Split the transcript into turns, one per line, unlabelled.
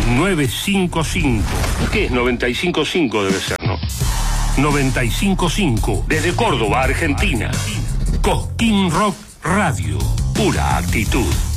955. ¿Qué es 955? Debe ser, ¿no? 955, desde Córdoba, Argentina. Cosquín Rock Radio, pura actitud.